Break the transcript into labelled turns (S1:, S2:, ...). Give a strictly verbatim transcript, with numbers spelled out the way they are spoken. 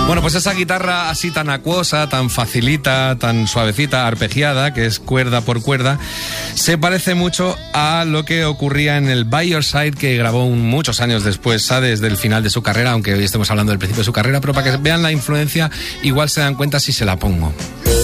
S1: Bueno, pues esa guitarra así tan acuosa, tan facilita, tan suavecita, arpegiada, que es cuerda por cuerda, se parece mucho a lo que ocurría en el By Your Side, que grabó muchos años después, ¿sabes? Desde el final de su carrera, aunque hoy estemos hablando del principio de su carrera, pero para que vean la influencia, igual se dan cuenta si se la pongo.